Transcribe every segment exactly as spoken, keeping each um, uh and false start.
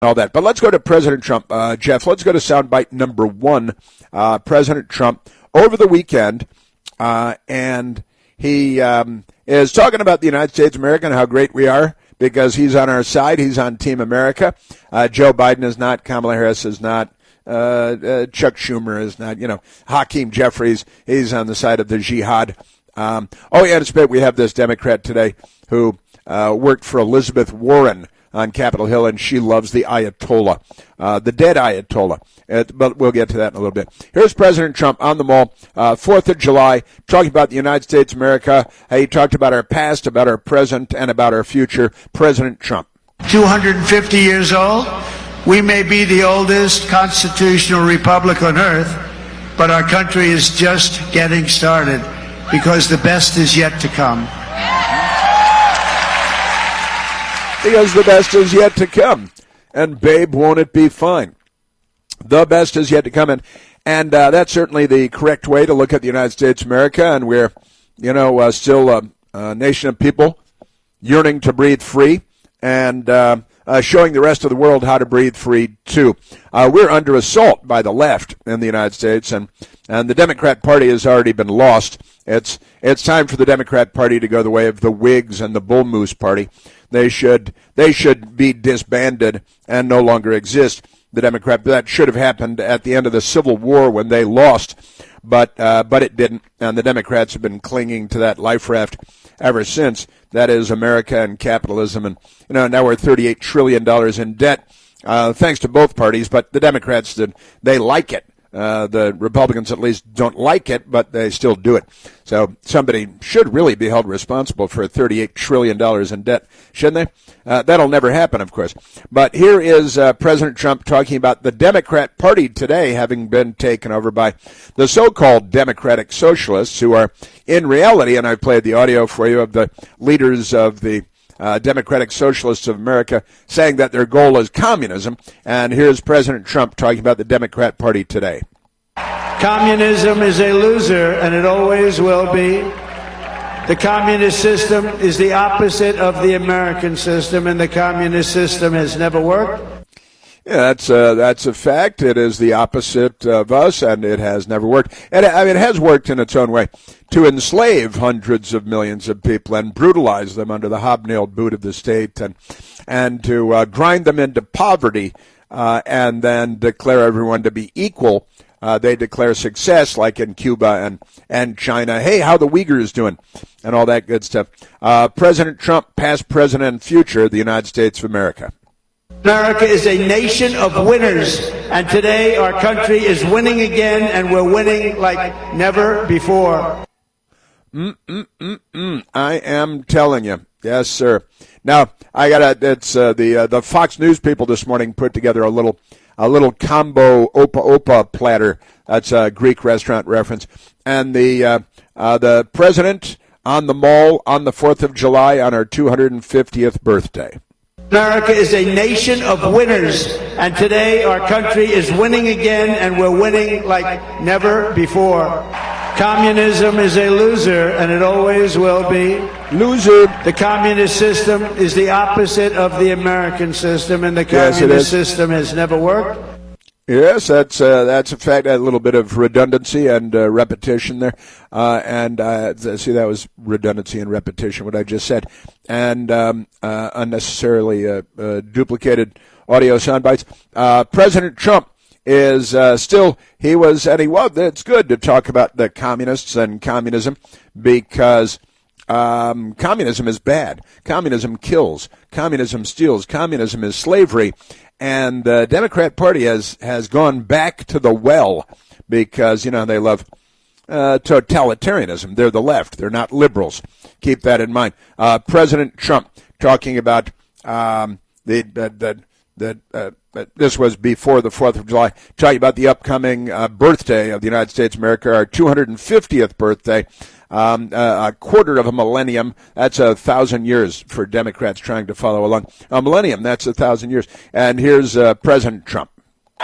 all that. But let's go to President Trump, uh, Jeff. Let's go to soundbite number one. Uh, President Trump over the weekend, uh, and he um, is talking about the United States of America and how great we are because he's on our side. He's on Team America. Uh, Joe Biden is not. Kamala Harris is not. Uh, uh, Chuck Schumer is not. You know, Hakeem Jeffries, he's on the side of the jihad. Um, oh, yeah, it's we have this Democrat today who uh, worked for Elizabeth Warren on Capitol Hill, and she loves the Ayatollah, uh, the dead Ayatollah. It, but we'll get to that in a little bit. Here's President Trump on the Mall, uh, fourth of July, talking about the United States of America. He talked about our past, about our present, and about our future. President Trump. two hundred fifty years old. We may be the oldest constitutional republic on earth, but our country is just getting started because the best is yet to come. Because the best is yet to come. And babe, won't it be fine? The best is yet to come. And, and uh, that's certainly the correct way to look at the United States of America. And we're, you know, uh, still a, a nation of people yearning to breathe free and uh, uh, showing the rest of the world how to breathe free, too. Uh, we're under assault by the left in the United States, and, and the Democrat Party has already been lost. It's, it's time for the Democrat Party to go the way of the Whigs and the Bull Moose Party. They should they should be disbanded and no longer exist. The Democrat that should have happened at the end of the Civil War when they lost, but uh, but it didn't. And the Democrats have been clinging to that life raft ever since. That is America and capitalism. And you know now we're thirty-eight trillion dollars in debt, uh, thanks to both parties. But the Democrats did they like it. Uh, the Republicans at least don't like it, but they still do it. So somebody should really be held responsible for thirty-eight trillion dollars in debt, shouldn't they? Uh, that'll never happen, of course. But here is uh, President Trump talking about the Democrat Party today having been taken over by the so-called Democratic Socialists, who are in reality, and I've played the audio for you, of the leaders of the Uh, Democratic Socialists of America saying that their goal is communism. And here's President Trump talking about the Democrat Party today. Communism is a loser, and it always will be. The communist system is the opposite of the American system, and the communist system has never worked. Yeah, that's uh, that's a fact. It is the opposite of us, and it has never worked. And I mean, it has worked in its own way to enslave hundreds of millions of people and brutalize them under the hobnailed boot of the state, and and to uh, grind them into poverty, uh, and then declare everyone to be equal. Uh, they declare success, like in Cuba and and China. Hey, how the Uyghurs doing, and all that good stuff. Uh, President Trump, past, present, and future of the United States of America. America is a nation of winners, and today our country is winning again, and we're winning like never before. Mm-mm-mm-mm. I am telling you. Yes, sir. Now, I got to, it's uh, the uh, the Fox News people this morning put together a little a little combo Opa Opa platter. That's a Greek restaurant reference. And the uh, uh, the president on the Mall on the fourth of July on our two hundred fiftieth birthday. America is a nation of winners, and today our country is winning again, and we're winning like never before. Communism is a loser, and it always will be. Loser. The communist system is the opposite of the American system, and the Yes, communist system has never worked. Yes, that's uh, that's a fact. A little bit of redundancy and uh, repetition there, uh, and uh, see that was redundancy and repetition. What I just said, and um, uh, unnecessarily uh, uh, duplicated audio sound bites. Uh, President Trump is uh, still he was and he was. It's good to talk about the communists and communism because. Um, communism is bad. Communism kills. Communism steals. Communism is slavery. And the Democrat Party has, has gone back to the well because, you know, they love uh, totalitarianism. They're the left. They're not liberals. Keep that in mind. Uh, President Trump talking about um, the, the, the, the uh, this was before the fourth of July, talking about the upcoming uh, birthday of the United States of America, our two hundred fiftieth birthday. Um, uh, a quarter of a millennium, that's a thousand years for Democrats trying to follow along. A millennium, that's a thousand years. And here's uh, President Trump.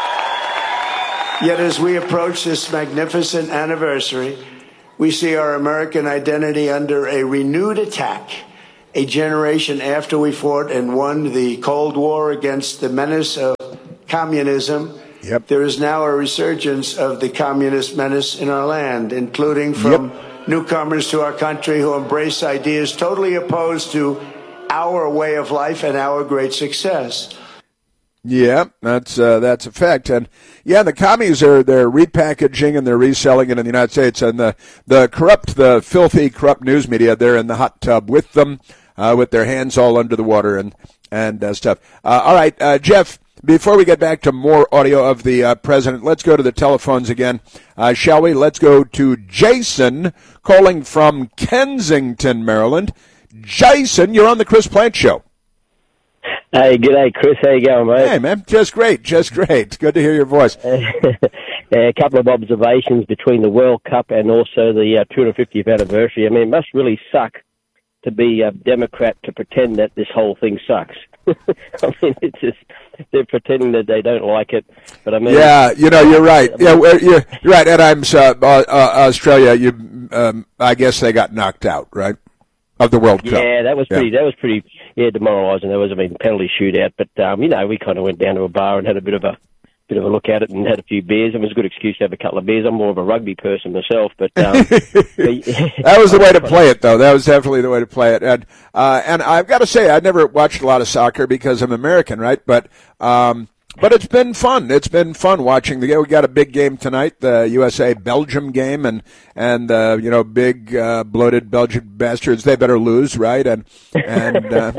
Yet as we approach this magnificent anniversary, we see our American identity under a renewed attack. a generation after we fought and won the Cold War against the menace of communism, yep. there is now a resurgence of the communist menace in our land, including from yep. newcomers to our country who embrace ideas totally opposed to our way of life and our great success. Yeah, that's uh, that's a fact, and yeah, the commies are they're repackaging and they're reselling it in the United States, and the the corrupt, the filthy, corrupt news media, they're in the hot tub with them, uh, with their hands all under the water and and uh, stuff. Uh, all right, uh, Jeff. Before we get back to more audio of the uh, president, let's go to the telephones again, uh, shall we? Let's go to Jason calling from Kensington, Maryland. Jason, you're on the Chris Plante Show. Hey, g'day, Chris. How you going, mate? Hey, man. Just great. Just great. Good to hear your voice. A couple of observations between the World Cup and also the uh, two hundred fiftieth anniversary. I mean, it must really suck to be a Democrat to pretend that this whole thing sucks. I mean, it's just, they're pretending that they don't like it. But I mean, yeah, you know, you're right. Yeah, you're, you're right. And I'm uh, uh, Australia. You, um, I guess they got knocked out, right, of the World Cup. Yeah, that was pretty. Yeah. That was pretty. Yeah, demoralising. There was, I mean, penalty shootout. But um, you know, we kind of went down to a bar and had a bit of a bit of a look at it and had a few beers. It was a good excuse to have a couple of beers. I'm more of a rugby person myself, but um, that was the way to play it, though. That was definitely the way to play it. And uh, and I've got to say, I never watched a lot of soccer because I'm American, right? But um, but it's been fun. It's been fun watching the game. We got a big game tonight, the U S A Belgium game, and and uh, you know, big uh, bloated Belgian bastards. They better lose, right? And and uh,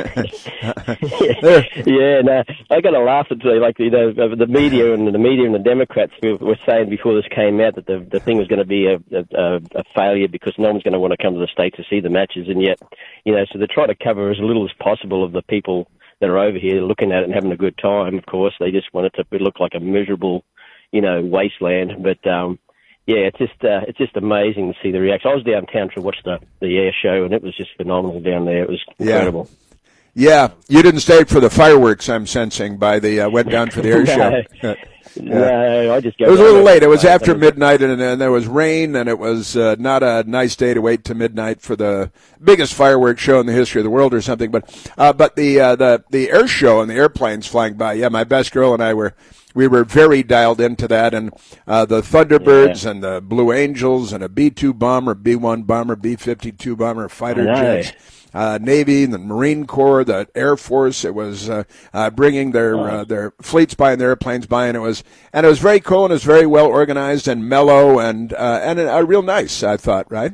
yeah, no, I got to laugh at the, like you know the media and the media and the Democrats were, were saying before this came out that the the thing was going to be a, a a failure because no one's going to want to come to the States to see the matches, and yet you know so they try to cover as little as possible of the people that are over here looking at it and having a good time. Of course, they just want it to look like a miserable, you know, wasteland. But um, yeah, it's just uh, it's just amazing to see the reaction. I was downtown to watch the the air show, and it was just phenomenal down there. It was incredible. Yeah, yeah. You didn't stay for the fireworks. I'm sensing by the uh, went down for the air no. show. Yeah. No, I just go. It was a little late. It was after midnight, and, and there was rain, and it was uh, not a nice day to wait to midnight for the biggest fireworks show in the history of the world, or something. But uh, but the uh, the the air show and the airplanes flying by. Yeah, my best girl and I were we were very dialed into that, and uh, the Thunderbirds yeah. and the Blue Angels and a B two bomber, B one bomber, B fifty-two bomber, fighter jets. Uh, Navy, the Marine Corps, the Air Force. It was uh, uh, bringing their uh, their fleets by and their airplanes by, and it was and it was very cool and it was very well organized and mellow and uh, and uh, real nice. I thought, right?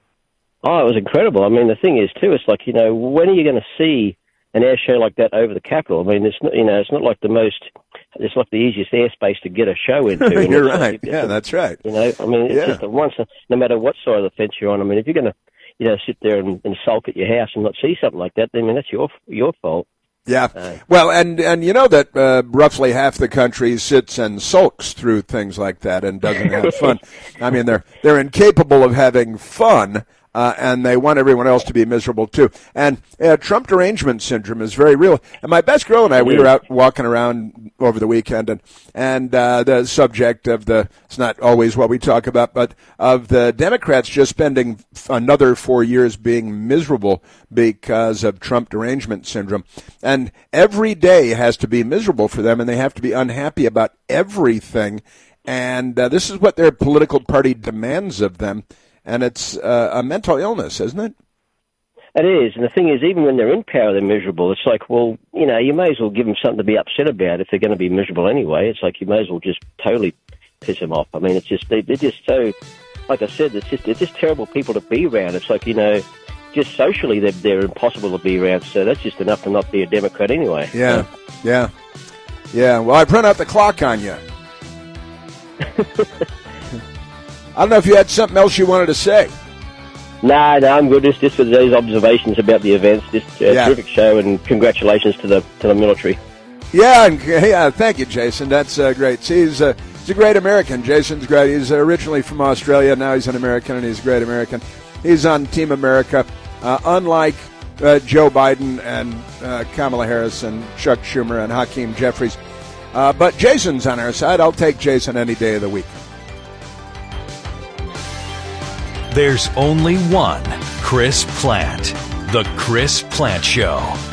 Oh, it was incredible. I mean, the thing is too, it's like you know, when are you going to see an air show like that over the Capitol? I mean, it's not, you know, it's not like the most, it's not the easiest airspace to get a show into. You're right. Like, yeah, that's right. You know, I mean, it's yeah. just a once, no matter what side of the fence you're on. I mean, if you're going to you know, sit there and, and sulk at your house and not see something like that, I mean, that's your your fault. Yeah. Uh, well, and, and you know that uh, roughly half the country sits and sulks through things like that and doesn't have fun. I mean, they're they're incapable of having fun, uh, and they want everyone else to be miserable too. And uh, Trump derangement syndrome is very real. And my best girl and I, we were out walking around over the weekend, and and uh, the subject of the, it's not always what we talk about, but of the Democrats just spending another four years being miserable because of Trump derangement syndrome. And every day has to be miserable for them, and they have to be unhappy about everything. And uh, this is what their political party demands of them. And it's uh, a mental illness, isn't it? It is. And the thing is, even when they're in power, they're miserable. It's like, well, you know, you may as well give them something to be upset about if they're going to be miserable anyway. It's like you may as well just totally piss them off. I mean, it's just, they, they're just so, like I said, it's just, they're just terrible people to be around. It's like, you know, just socially they're, they're impossible to be around. So that's just enough to not be a Democrat anyway. Yeah, so. yeah, yeah. Well, I've run out the clock on you. I don't know if you had something else you wanted to say. No, no, I'm good. Just, just for those observations about the events. Just a yeah. terrific show, and congratulations to the to the military. Yeah, and, yeah. Thank you, Jason. That's uh, great. See, he's a he's a great American. Jason's great. He's originally from Australia. Now he's an American, and he's a great American. He's on Team America. Uh, unlike uh, Joe Biden and uh, Kamala Harris and Chuck Schumer and Hakeem Jeffries, uh, but Jason's on our side. I'll take Jason any day of the week. There's only one Chris Plante. The Chris Plante Show.